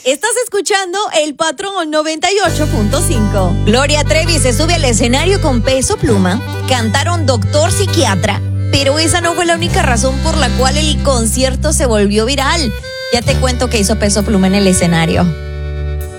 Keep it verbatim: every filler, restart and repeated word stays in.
Estás escuchando El Patrón noventa y ocho punto cinco. Gloria Trevi se sube al escenario con Peso Pluma. Cantaron Doctor Psiquiatra. Pero esa no fue la única razón por la cual el concierto se volvió viral. Ya te cuento qué hizo Peso Pluma en el escenario.